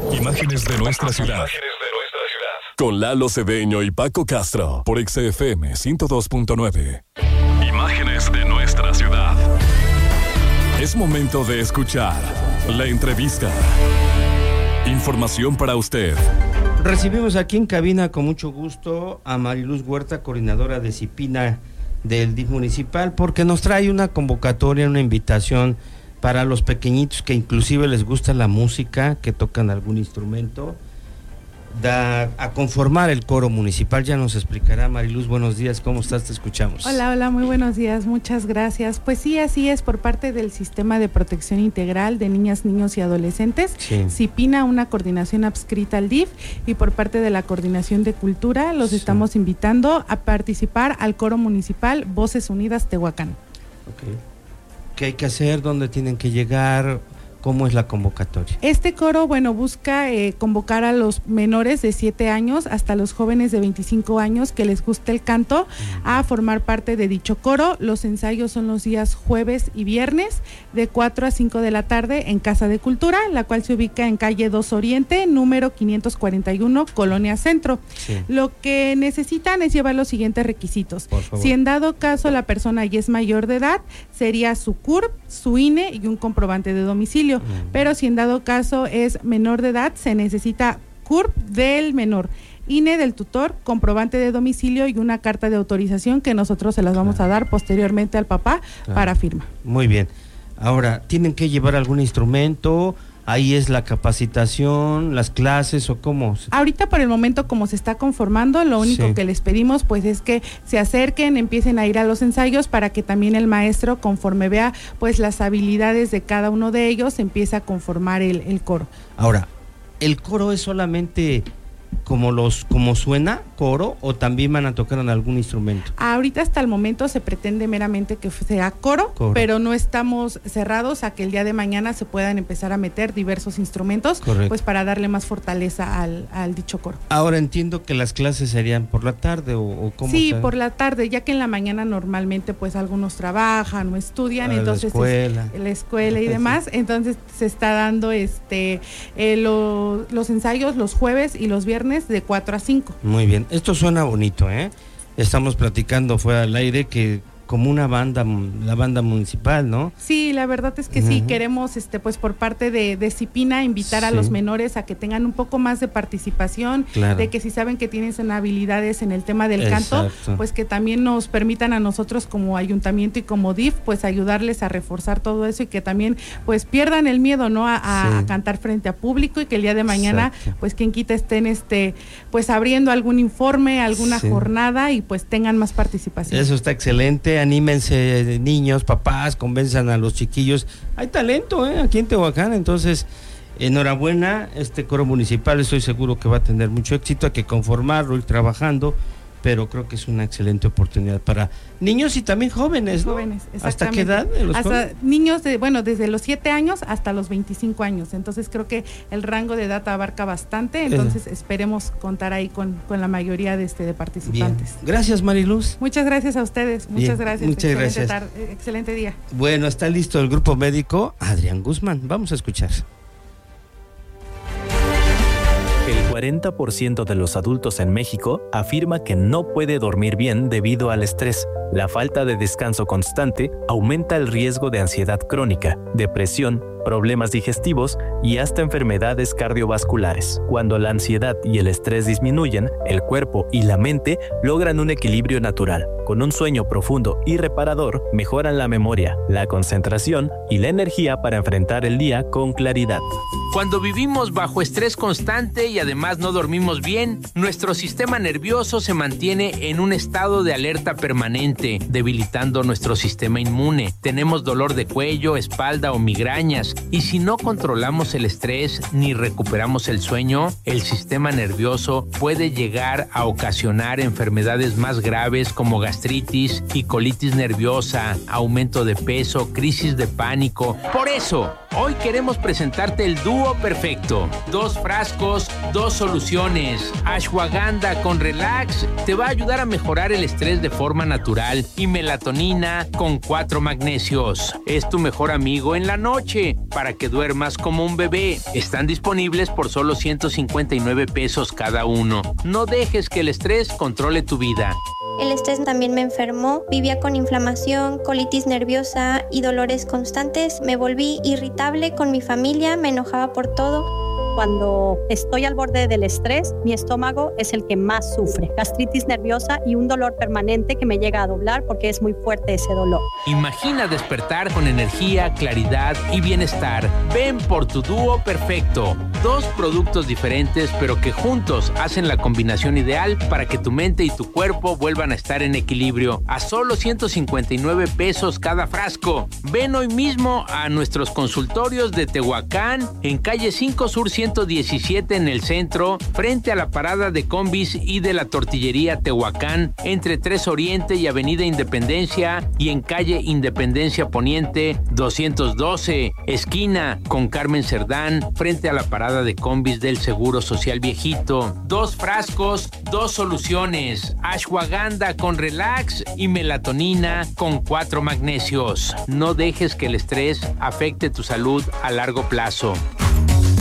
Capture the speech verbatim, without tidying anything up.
Imágenes de nuestra ciudad. Con Lalo Cedeño y Paco Castro por X F M ciento dos punto nueve. Imágenes de nuestra ciudad. Es momento de escuchar la entrevista. Información para usted. Recibimos aquí en cabina con mucho gusto a Mariluz Huerta, coordinadora de CIPINA del D I F municipal, porque nos trae una convocatoria, una invitación para los pequeñitos que inclusive les gusta la música, que tocan algún instrumento, da a conformar el coro municipal. Ya nos explicará Mariluz. Buenos días, ¿cómo estás? Te escuchamos. Hola, hola, muy buenos días, muchas gracias. Pues sí, así es, por parte del Sistema de Protección Integral de Niñas, Niños y Adolescentes, sí. CIPINA, una coordinación adscrita al D I F, y por parte de la Coordinación de Cultura, los sí. estamos invitando a participar al coro municipal Voces Unidas Tehuacán. Okay. ¿Qué hay que hacer? ¿Dónde tienen que llegar? ¿Cómo es la convocatoria? Este coro, bueno, busca eh, convocar a los menores de siete años hasta los jóvenes de veinticinco años que les guste el canto uh-huh. a formar parte de dicho coro. Los ensayos son los días jueves y viernes de cuatro a cinco de la tarde en Casa de Cultura, la cual se ubica en calle dos Oriente, número quinientos cuarenta y uno, Colonia Centro. Sí. Lo que necesitan es llevar los siguientes requisitos. Por favor. Si en dado caso la persona ya es mayor de edad, sería su C U R P, su I N E y un comprobante de domicilio. Pero si en dado caso es menor de edad, se necesita C U R P del menor, I N E del tutor, comprobante de domicilio y una carta de autorización que nosotros se las vamos claro. a dar posteriormente al papá claro. para firma. Muy bien. Ahora, ¿tienen que llevar algún instrumento? ¿Ahí es la capacitación, las clases o cómo? Ahorita por el momento, como se está conformando, lo único sí. que les pedimos pues es que se acerquen, empiecen a ir a los ensayos para que también el maestro, conforme vea pues las habilidades de cada uno de ellos, empiece a conformar el, el coro. Ahora, ¿el coro es solamente como los como suena, coro, o también van a tocar en algún instrumento? Ahorita hasta el momento se pretende meramente que sea coro, coro, pero no estamos cerrados a que el día de mañana se puedan empezar a meter diversos instrumentos. Correcto. Pues para darle más fortaleza al, al dicho coro. Ahora entiendo que las clases serían por la tarde o, o cómo. Sí, saben? Por la tarde, ya que en la mañana normalmente pues algunos trabajan o estudian, a entonces la escuela, es, la escuela y demás, sí. entonces se está dando este eh, lo, los ensayos los jueves y los viernes de cuatro a cinco. Muy bien, esto suena bonito, ¿eh? Estamos platicando fuera del aire que como una banda, la banda municipal, ¿no? Sí, la verdad es que uh-huh. sí, queremos, este, pues por parte de, de CIPINA, invitar sí. a los menores a que tengan un poco más de participación, claro. de que si saben que tienen habilidades en el tema del Exacto. canto, pues que también nos permitan a nosotros como ayuntamiento y como D I F, pues ayudarles a reforzar todo eso y que también, pues pierdan el miedo, ¿no? A, a, sí. a cantar frente a público y que el día de mañana, Exacto. pues quien quita estén, este, pues abriendo algún informe, alguna sí. jornada y pues tengan más participación. Eso está excelente. Anímense, niños, papás, convenzan a los chiquillos. Hay talento, ¿eh? Aquí en Tehuacán, entonces, enhorabuena, este coro municipal, estoy seguro que va a tener mucho éxito, hay que conformarlo, ir trabajando, pero creo que es una excelente oportunidad para niños y también jóvenes, ¿no? Jóvenes, exactamente. ¿Hasta qué edad? Los hasta jóvenes? Niños, de, bueno, desde los siete años hasta los veinticinco años, entonces creo que el rango de edad abarca bastante, entonces eh. esperemos contar ahí con, con la mayoría de, este, de participantes. Bien. Gracias, Mariluz. Muchas gracias a ustedes, muchas Bien. gracias. Muchas excelente gracias. Tarde, excelente día. Bueno, está listo el grupo médico Adrián Guzmán, vamos a escuchar. El cuarenta por ciento de los adultos en México afirma que no puede dormir bien debido al estrés. La falta de descanso constante aumenta el riesgo de ansiedad crónica, depresión, problemas digestivos y hasta enfermedades cardiovasculares. Cuando la ansiedad y el estrés disminuyen, el cuerpo y la mente logran un equilibrio natural. Con un sueño profundo y reparador, mejoran la memoria, la concentración y la energía para enfrentar el día con claridad. Cuando vivimos bajo estrés constante y además no dormimos bien, nuestro sistema nervioso se mantiene en un estado de alerta permanente, debilitando nuestro sistema inmune. Tenemos dolor de cuello, espalda o migrañas, y si no controlamos el estrés ni recuperamos el sueño, el sistema nervioso puede llegar a ocasionar enfermedades más graves como gastritis y colitis nerviosa, aumento de peso, crisis de pánico. Por eso, Hoy queremos presentarte el dúo perfecto. Dos frascos, dos soluciones. Ashwagandha con Relax te va a ayudar a mejorar el estrés de forma natural y melatonina con cuatro magnesios. Es tu mejor amigo en la noche para que duermas como un bebé. Están disponibles por solo ciento cincuenta y nueve pesos cada uno. No dejes que el estrés controle tu vida. El estrés también me enfermó, vivía con inflamación, colitis nerviosa y dolores constantes. Me volví irritable con mi familia, me enojaba por todo. Cuando estoy al borde del estrés, mi estómago es el que más sufre. Gastritis nerviosa y un dolor permanente que me llega a doblar porque es muy fuerte ese dolor. Imagina despertar con energía, claridad y bienestar. Ven por tu dúo perfecto. Dos productos diferentes, pero que juntos hacen la combinación ideal para que tu mente y tu cuerpo vuelvan a estar en equilibrio. A solo ciento cincuenta y nueve pesos cada frasco. Ven hoy mismo a nuestros consultorios de Tehuacán, en calle cinco Sur ciento diecisiete en el centro, frente a la parada de combis y de la tortillería Tehuacán, entre tres Oriente y Avenida Independencia, y en calle Independencia Poniente doscientos doce, esquina con Carmen Cerdán, frente a la parada de combis del Seguro Social Viejito. Dos frascos, dos soluciones. Ashwagandha con Relax y melatonina con cuatro magnesios. No dejes que el estrés afecte tu salud a largo plazo.